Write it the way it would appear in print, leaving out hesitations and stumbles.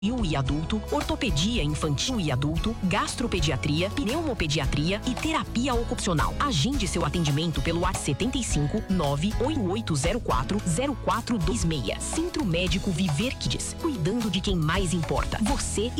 e adulto, ortopedia infantil e adulto, gastropediatria, pneumopediatria e terapia ocupacional. Agende seu atendimento pelo WhatsApp 75 98804 0426. Centro Médico Viver Kids, cuidando de quem mais importa, você